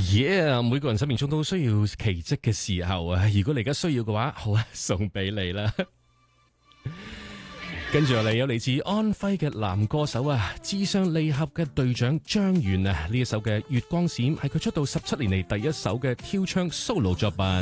Yeah， 每個人生命中都需要奇蹟嘅時候啊！如果你而家需要嘅話，好啊，送俾你啦。跟住落嚟有嚟自安徽嘅男歌手啊，至上離合嘅隊長張元啊，呢一首嘅《月光閃》係佢出道17年嚟第一首嘅跳唱 solo 作品。